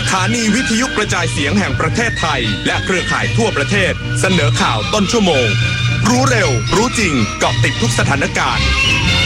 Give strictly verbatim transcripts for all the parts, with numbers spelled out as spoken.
ถานีวิทยุกระจายเสียงแห่งประเทศไทยและเครือข่ายทั่วประเทศเสนอข่าวต้นชั่วโมงรู้เร็วรู้จริงเกาะติดทุกสถานการณ์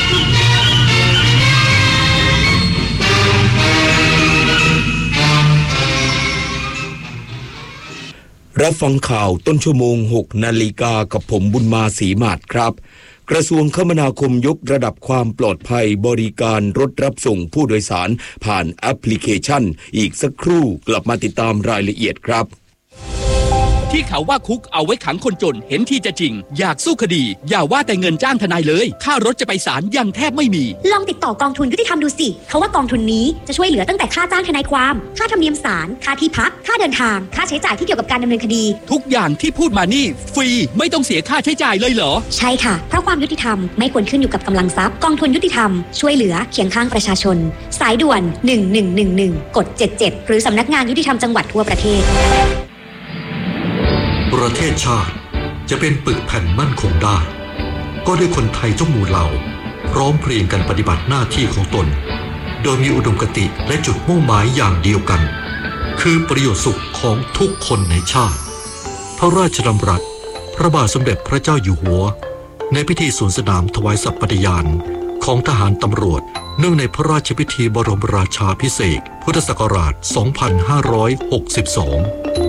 รับฟังข่าวต้นชั่วโมงหกนาฬิกากับผมบุญมาศรีมาศครับกระทรวงคมนาคมยกระดับความปลอดภัยบริการรถรับส่งผู้โดยสารผ่านแอปพลิเคชันอีกสักครู่กลับมาติดตามรายละเอียดครับที่เขาว่าคุกเอาไว้ขังคนจนเห็นที่จะจริงอยากสู้คดีอย่าว่าแต่เงินจ้างทนายเลยค่ารถจะไปศาลยังแทบไม่มีลองติดต่อกองทุนยุติธรรมดูสิเขาว่ากองทุนนี้จะช่วยเหลือตั้งแต่ค่าจ้างทนายความค่าธรรมเนียมศาลค่าที่พักค่าเดินทางค่าใช้จ่ายที่เกี่ยวกับการดำเนินคดีทุกอย่างที่พูดมานี่ฟรีไม่ต้องเสียค่าใช้จ่ายเลยเหรอใช่ค่ะเพราะความยุติธรรมไม่ควรขึ้นอยู่กับกำลังทรัพย์กองทุนยุติธรรมช่วยเหลือเคียงข้างประชาชนสายด่วนหนึ่งหนึ่งหนึ่งหนึ่งกดเจ็ดเจ็ดหรือสำนักงานยุติธรรมจังหวัดทั่วประเทศประเทศชาติจะเป็นปึกแผ่นมั่นคงได้ก็ด้วยคนไทยทุกหมู่เหล่าพร้อมเพรียงกันปฏิบัติหน้าที่ของตนโดยมีอุดมคติและจุดมุ่งหมายอย่างเดียวกันคือประโยชน์สุขของทุกคนในชาติพระราชดำรัสพระบาทสมเด็จพระเจ้าอยู่หัวในพิธีสวนสนามถวายสัตย์ปฏิญาณของทหารตำรวจเนื่องในพระราชพิธีบรมราชาภิเษกพุทธศักราชสองพันห้าร้อยหกสิบสอง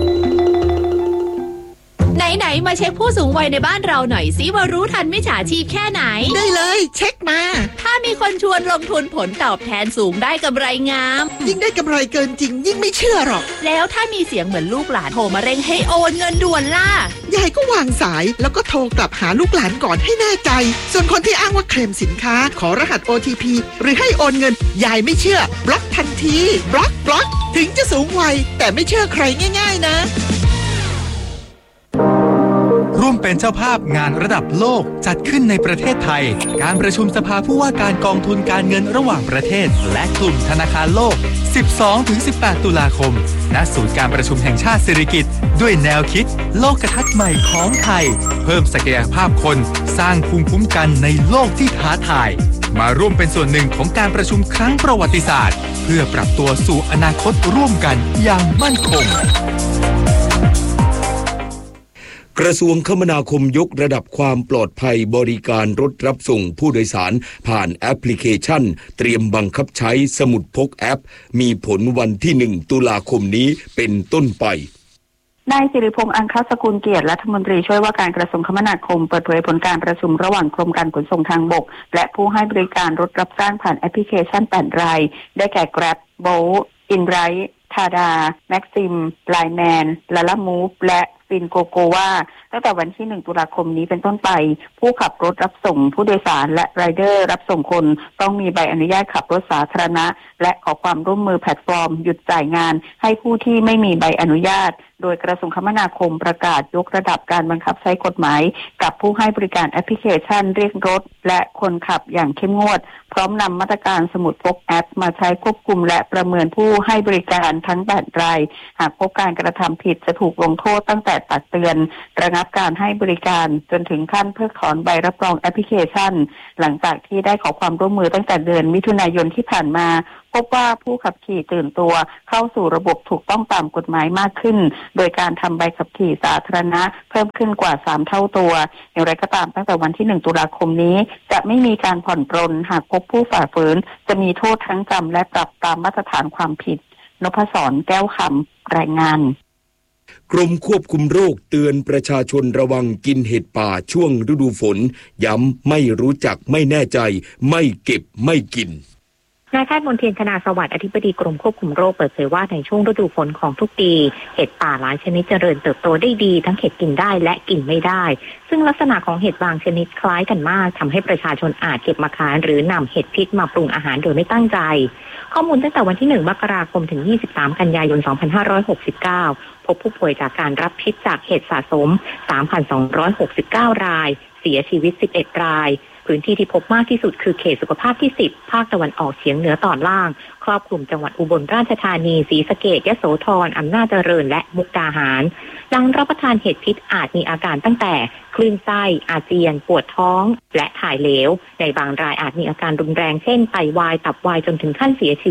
ไหนๆมาเช็คผู้สูงวัยในบ้านเราหน่อยสิว่ารู้ทันมิจฉาชีพแค่ไหนได้เลยเช็คมาถ้ามีคนชวนลงทุนผลตอบแทนสูงได้กำไรงามยิ่งได้กำไรเกินจริงยิ่งไม่เชื่อหรอกแล้วถ้ามีเสียงเหมือนลูกหลานโทรมาเร่งให้โอนเงินด่วนล่ะยายก็วางสายแล้วก็โทรกลับหาลูกหลานก่อนให้แน่ใจส่วนคนที่อ้างว่าเคลมสินค้าขอรหัส โอ ที พี หรือให้โอนเงินยายไม่เชื่อบล็อกทันทีบล็อกบล็อกถึงจะสูงวัยแต่ไม่เชื่อใครง่ายๆนะร่วมเป็นเจ้าภาพงานระดับโลกจัดขึ้นในประเทศไทยการประชุมสภาผู้ว่าการกองทุนการเงินระหว่างประเทศและกลุ่มธนาคารโลก สิบสองถึงสิบแปด ตุลาคมณศูนย์การประชุมแห่งชาติสิริกิติ์ด้วยแนวคิดโลกทัศน์ใหม่ของไทยเพิ่มศักยภาพคนสร้างภูมิคุ้มกันในโลกที่ท้าทายมาร่วมเป็นส่วนหนึ่งของการประชุมครั้งประวัติศาสตร์เพื่อปรับตัวสู่อนาคตร่วมกันอย่างมั่นคงกระทรวงคมนาคมยกระดับความปลอดภัยบริการรถรับส่งผู้โดยสารผ่านแอปพลิเคชันเตรียมบังคับใช้สมุดพกแอปมีผลวันที่หนึ่งตุลาคมนี้เป็นต้นไปนายสิริพงษ์อังคสกุลเกียรติรัฐมนตรีช่วยว่าการกระทรวงคมนาคมเปิดเผยผลการประชุมระหว่างกรมการขนส่งทางบกและผู้ให้บริการรถรับจ้างผ่านแอปพลิเคชันแปดรายได้แก่ Grab, Bolt, InRide, Tada, Maxim, Lineman, Lalamove และฟินโกโกว่าตั้งแต่วันที่หนึ่งตุลาคมนี้เป็นต้นไปผู้ขับรถรับส่งผู้โดยสารและไรเดอร์รับส่งคนต้องมีใบอนุญาตขับรถสาธารณะและขอความร่วมมือแพลตฟอร์มหยุดจ่ายงานให้ผู้ที่ไม่มีใบอนุญาตโดยกระทรวงคมนาคมประกาศยกระดับการบังคับใช้กฎหมายกับผู้ให้บริการแอปพลิเคชันเรียกรถและคนขับอย่างเข้มงวดพร้อมนำมาตรการสมุดพกแอปมาใช้ควบคุมและประเมินผู้ให้บริการทั้งแปดรายหากพบการกระทำผิดจะถูกลงโทษตั้งแต่ตักเตือนระงับการให้บริการจนถึงขั้นเพิกถอนใบรับรองแอปพลิเคชันหลังจากที่ได้ขอความร่วมมือตั้งแต่เดือนมิถุนายนที่ผ่านมาพบว่าผู้ขับขี่ตื่นตัวเข้าสู่ระบบถูกต้องตามกฎหมายมากขึ้นโดยการทำใบขับขี่สาธารณะเพิ่มขึ้นกว่าสามเท่าตัวอย่างไรก็ตามตั้งแต่วันที่หนึ่งตุลาคมนี้จะไม่มีการผ่อนปรนหากพบผู้ฝ่าฝืนจะมีโทษทั้งจำและปรับตามมาตรฐานความผิดนพศรแก้วคำรายงานกรมควบคุมโรคเตือนประชาชนระวังกินเห็ดป่าช่วงฤดูฝนย้ำไม่รู้จักไม่แน่ใจไม่เก็บไม่กินนายแพทย์มนเทียน คณาสวัสดิ์อธิบดีกรมควบคุมโรคเปิดเผยว่าในช่วงฤดูฝนของทุกปีเห็ดป่าหลายชนิดเจริญเติบโตได้ดีทั้งเห็ดกินได้และกินไม่ได้ซึ่งลักษณะของเห็ดบางชนิดคล้ายกันมากทำให้ประชาชนอาจเก็บมาขายหรือนำเห็ดพิษมาปรุงอาหารโดยไม่ตั้งใจข้อมูลตั้งแต่วันที่หนึ่งมกราคมถึงยี่สิบสามกันยายนสองพันห้าร้อยหกสิบเก้าพบผู้ป่วยจากการรับพิษจากเห็ดสะสม สามพันสองร้อยหกสิบเก้ารายเสียชีวิตสิบเอ็ดรายพื้นที่ที่พบมากที่สุดคือเขตสุขภาพที่สิบภาคตะวันออกเฉียงเหนือตอนล่างครอบคลุมจังหวัดอุบลราชธานีศรีสะเกษยโสธรอำนาจเจริญและมุกดาหารหลังรับประทานเห็ดพิษอาจมีอาการตั้งแต่คลื่นไส้อาเจียนปวดท้องและถ่ายเหลวในบางรายอาจมีอาการรุนแรงเช่นไตวายตับวายจนถึงขั้นเสียชีวิต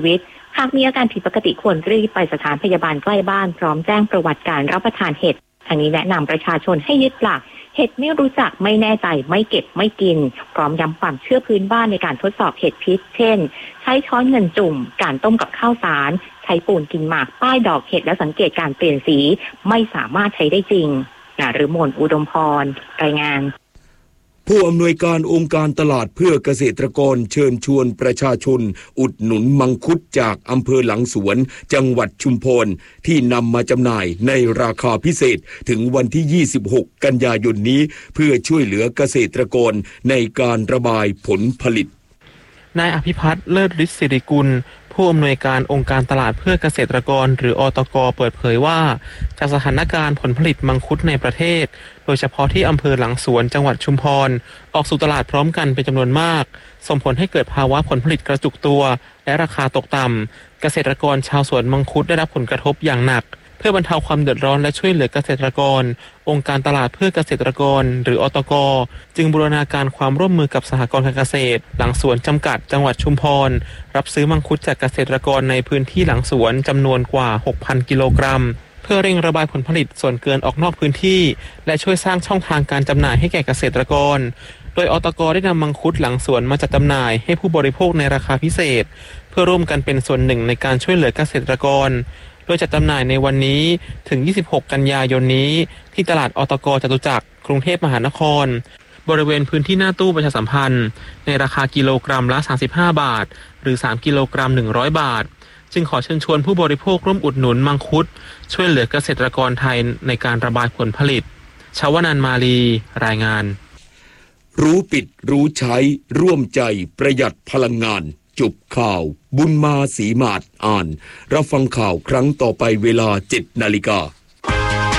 หากมีอาการผิดปกติควรรีบไปสถานพยาบาลใกล้บ้านพร้อมแจ้งประวัติการรับประทานเห็ดทางนี้แนะนำประชาชนให้ยึดหลักเห็ดไม่รู้จักไม่แน่ใจไม่เก็บไม่กินพร้อมย้ำความเชื่อพื้นบ้านในการทดสอบเห็ดพิษเช่นใช้ช้อนเงินจุ่มการต้มกับข้าวสารใช้ปูนกินหมากป้ายดอกเห็ดและสังเกตการเปลี่ยนสีไม่สามารถใช้ได้จริงนฤมลอุดมพรรายงานผู้อำนวยการองค์การตลาดเพื่อเกษตรกรเชิญชวนประชาชนอุดหนุนมังคุดจากอำเภอหลังสวนจังหวัดชุมพรที่นำมาจำหน่ายในราคาพิเศษถึงวันที่ยี่สิบหกกันยายนนี้เพื่อช่วยเหลือเกษตรกรในการระบายผลผลิตนายอภิพัฒน์เลิศฤทธิ์สิริกุลผู้อำนวยการองค์การตลาดเพื่อเกษตรกรหรืออตก.เปิดเผยว่าจากสถานการณ์ผลผลิตมังคุดในประเทศโดยเฉพาะที่อำเภอหลังสวนจังหวัดชุมพรออกสู่ตลาดพร้อมกันเป็นจำนวนมากส่งผลให้เกิดภาวะผลผลิตกระจุกตัวและราคาตกต่ำเกษตรกรชาวสวนมังคุดได้รับผลกระทบอย่างหนักเพื่อบรรเทาความเดือดร้อนและช่วยเหลือเกษตรกรองค์การตลาดเพื่อเกษตรกรหรืออตก.จึงบูรณาการความร่วมมือกับสหกรณ์การเกษตรหลังสวนจำกัดจังหวัดชุมพรรับซื้อมังคุดจากเกษตรกรในพื้นที่หลังสวนจำนวนกว่า หกพัน กิโลกรัมเพื่อเร่งระบายผลผลิตส่วนเกินออกนอกพื้นที่และช่วยสร้างช่องทางการจำหน่ายให้แก่เกษตรกรโดยอตก.ได้นำมังคุดหลังสวนมาจัดจำหน่ายให้ผู้บริโภคในราคาพิเศษเพื่อร่วมกันเป็นส่วนหนึ่งในการช่วยเหลือเกษตรกรโดยจัดจำหน่ายในวันนี้ถึงยี่สิบหกกันยายนนี้ที่ตลาดอตก.จตุจักรกรุงเทพมหานครบริเวณพื้นที่หน้าตู้ประชาสัมพันธ์ในราคากิโลกรัมละสามสิบห้าบาทหรือสามกิโลกรัมหนึ่งร้อยบาทจึงขอเชิญชวนผู้บริโภคร่วมอุดหนุนมังคุดช่วยเหลือเกษตรกรไทยในการระบายผลผลิตชวนันท์มาลีรายงานรู้ปิดรู้ใช้ร่วมใจประหยัดพลังงานจบข่าวบุญมาศรีมาศอ่านรับฟังข่าวครั้งต่อไปเวลา เจ็ดนาฬิกา